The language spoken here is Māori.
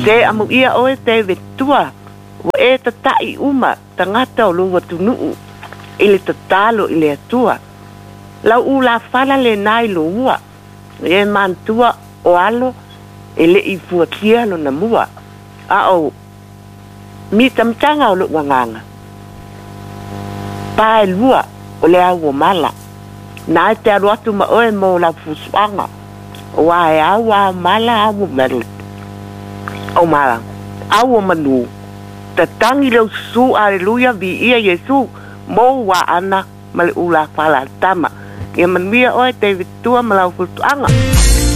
Te amu ia oe te vetua. Wa e tatai uma tangata o luwa tunuu. Ili tatalo ili atua. Lau ula fala le nai lo ua. E mantua o alo ele i fuatia lo na mua. Ao mi tamtanga o lo nganga. Pa e lua o le au o mala. Na te aru atu ma oe mo la fusuanga. Wa e au a mala au mele. O mala. Au o manu. Tatangi leo su aleluia vi ia Yesu. Mo wa ana male ula fala tama. Ia manuia oe te vitua malau fusuanga.